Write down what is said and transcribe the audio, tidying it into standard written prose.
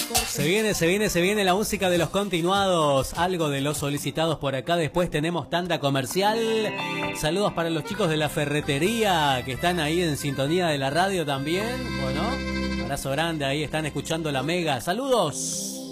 Se viene la música de los continuados. Algo de los solicitados por acá. Después tenemos tanda comercial. Saludos para los chicos de la ferretería que están ahí en sintonía de la radio también. Bueno, abrazo grande, ahí están escuchando la Mega. Saludos.